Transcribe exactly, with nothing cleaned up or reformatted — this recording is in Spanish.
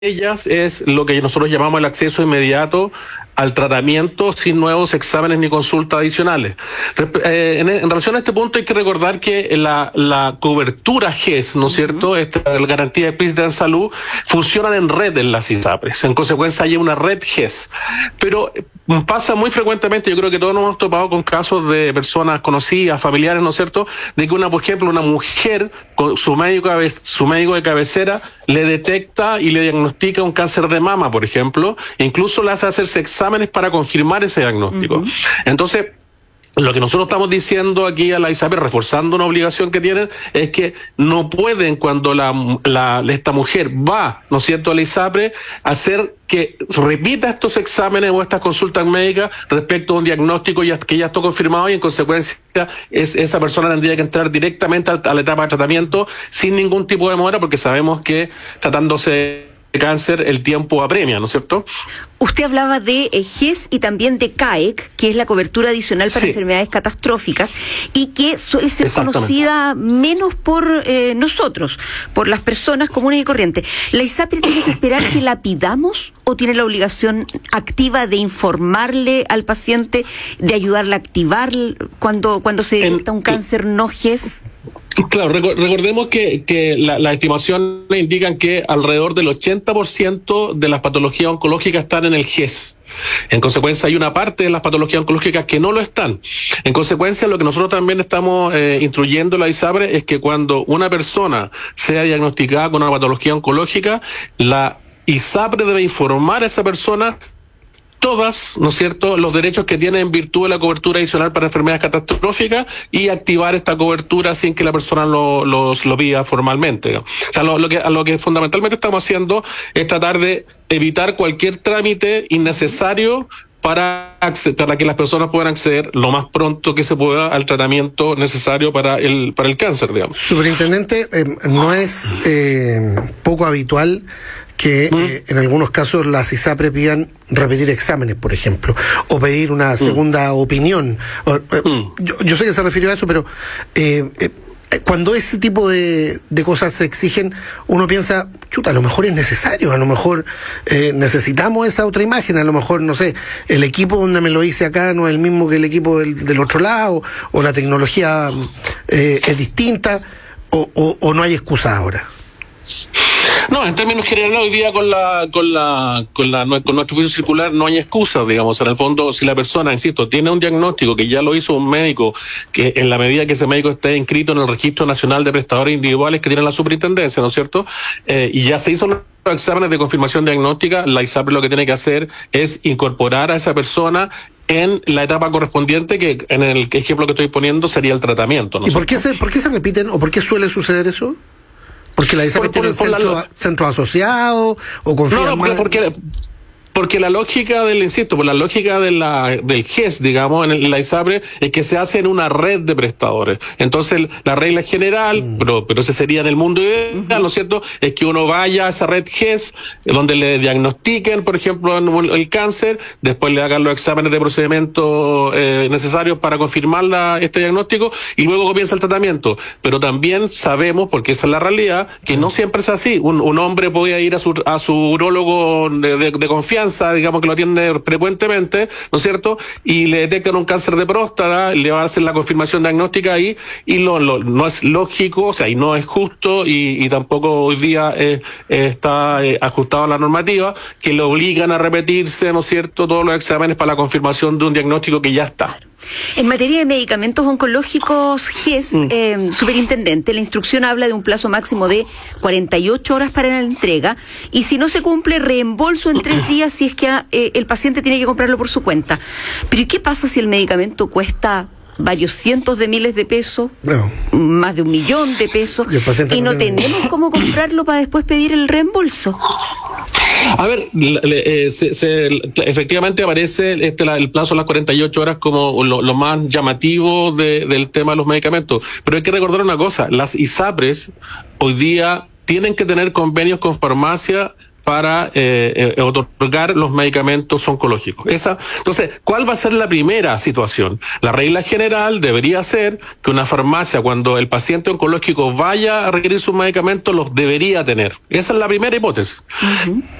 ellas es lo que nosotros llamamos el acceso inmediato al tratamiento sin nuevos exámenes ni consultas adicionales. Eh, en, en relación a este punto hay que recordar que la, la cobertura G E S, ¿no es cierto?, esta, la garantía explícita en salud, funcionan en red en las ISAPRES. En consecuencia hay una red G E S. Pero pasa muy frecuentemente, yo creo que todos nos hemos topado con casos de personas conocidas, familiares, ¿no es cierto?, de que una, por ejemplo, una mujer, con su médico, su médico de cabecera, le detecta y le diagnostica un cáncer de mama, por ejemplo, e incluso le hace hacerse exámenes para confirmar ese diagnóstico. Uh-huh. Entonces, lo que nosotros estamos diciendo aquí a la ISAPRE, reforzando una obligación que tienen, es que no pueden, cuando la, la esta mujer va, ¿no es cierto?, a la ISAPRE, hacer que repita estos exámenes o estas consultas médicas respecto a un diagnóstico ya, que ya está confirmado, y en consecuencia es, esa persona tendría que entrar directamente a, a la etapa de tratamiento sin ningún tipo de demora, porque sabemos que tratándose de cáncer el tiempo apremia, ¿no es cierto? Usted hablaba de eh, G E S y también de C A E C, que es la cobertura adicional para sí. enfermedades catastróficas, y que suele ser conocida menos por eh, nosotros, por las personas comunes y corrientes. ¿La ISAPRE tiene que esperar que la pidamos o tiene la obligación activa de informarle al paciente, de ayudarle a activar cuando, cuando se detecta un cáncer no G E S? Claro, recordemos que, que las la estimaciones indican que alrededor del ochenta por ciento de las patologías oncológicas están en el G E S. En consecuencia, hay una parte de las patologías oncológicas que no lo están. En consecuencia, lo que nosotros también estamos eh, instruyendo a la ISAPRE es que cuando una persona sea diagnosticada con una patología oncológica, la ISAPRE debe informar a esa persona todas, ¿no es cierto?, los derechos que tiene en virtud de la cobertura adicional para enfermedades catastróficas, y activar esta cobertura sin que la persona lo, los, lo pida formalmente. O sea, lo, lo que, a lo que fundamentalmente estamos haciendo es tratar de evitar cualquier trámite innecesario para, para que las personas puedan acceder lo más pronto que se pueda al tratamiento necesario para el, para el cáncer, digamos. Superintendente, eh, no es eh, poco habitual que eh, en algunos casos las ISAPRE pidan repetir exámenes, por ejemplo, o pedir una segunda mm. opinión. O, eh, mm. yo, yo sé que se refirió a eso, pero eh, eh, cuando ese tipo de, de cosas se exigen, uno piensa, chuta, a lo mejor es necesario, a lo mejor eh, necesitamos esa otra imagen, a lo mejor, no sé, el equipo donde me lo hice acá no es el mismo que el equipo del, del otro lado, o la tecnología eh, es distinta, o, o, o no hay excusa ahora. No, en términos generales, hoy día con la con la con la con nuestro juicio circular no hay excusas, digamos. En el fondo, si la persona, insisto, tiene un diagnóstico que ya lo hizo un médico, que en la medida que ese médico esté inscrito en el Registro Nacional de Prestadores Individuales que tiene la superintendencia, ¿no es cierto?, eh, y ya se hizo los exámenes de confirmación diagnóstica, la ISAPRE lo que tiene que hacer es incorporar a esa persona en la etapa correspondiente, que en el ejemplo que estoy poniendo sería el tratamiento, ¿no? ¿Y por qué se por qué se repiten o por qué suele suceder eso? Porque la ISAPRE tiene centro, la... centro asociado o confía no, no, más... porque porque la lógica del, insisto, por la lógica de la del G E S, digamos, en, el, en la ISAPRE, es que se hace en una red de prestadores. Entonces, la regla general, mm. pero pero ese sería en el mundo ideal, uh-huh. ¿no es cierto?, es que uno vaya a esa red G E S, donde le diagnostiquen, por ejemplo, el cáncer, después le hagan los exámenes de procedimiento eh, necesarios para confirmar la, este diagnóstico, y luego comienza el tratamiento. Pero también sabemos, porque esa es la realidad, que no siempre es así. Un, un hombre puede ir a su a su urólogo de, de, de confianza, digamos, que lo atiende frecuentemente, ¿no es cierto?, y le detectan un cáncer de próstata, le va a hacer la confirmación diagnóstica ahí, y lo, lo no es lógico, o sea, y no es justo, y, y tampoco hoy día eh, está eh, ajustado a la normativa, que le obligan a repetirse, ¿no es cierto?, todos los exámenes para la confirmación de un diagnóstico que ya está. En materia de medicamentos oncológicos G E S, mm. eh, superintendente, la instrucción habla de un plazo máximo de cuarenta y ocho horas para la entrega, y si no se cumple, reembolso en tres días si es que eh, el paciente tiene que comprarlo por su cuenta. Pero ¿y qué pasa si el medicamento cuesta varios cientos de miles de pesos, no. más de un millón de pesos, y, y no, no tenemos cómo comprarlo para después pedir el reembolso? A ver, eh, se, se, efectivamente aparece este, la, el plazo de las cuarenta y ocho horas como lo, lo más llamativo de, del tema de los medicamentos. Pero hay que recordar una cosa, las ISAPRES hoy día tienen que tener convenios con farmacia para eh, eh, otorgar los medicamentos oncológicos. Esa, entonces, ¿cuál va a ser la primera situación? La regla general debería ser que una farmacia, cuando el paciente oncológico vaya a requerir sus medicamentos, los debería tener. Esa es la primera hipótesis. Uh-huh.